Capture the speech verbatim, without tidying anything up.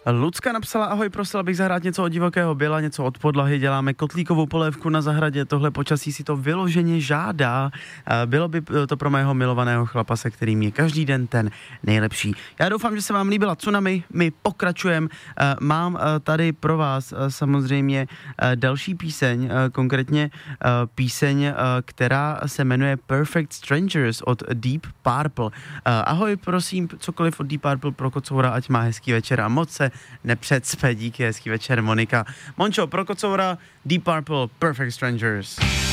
Lucka napsala, ahoj, prosila bych zahrát něco od Divokého Billa, něco od Podlahy, děláme kotlíkovou polévku na zahradě, tohle počasí si to vyloženě žádá. Bylo by to pro mého milovaného chlapa, se kterým je každý den ten nejlepší. Já doufám, že se vám líbila Tsunami, my pokračujeme. Mám tady pro vás samozřejmě další píseň, konkrétně píseň, která se jmenuje Perfect Strangers od Deep Purple. Ahoj, prosím, cokoliv od Deep Purple pro Kocoura, ať má hezký večer a moc se nepředspe, díky, hezký večer, Monika. Mončo, pro Kocoura, Deep Purple, Perfect Strangers.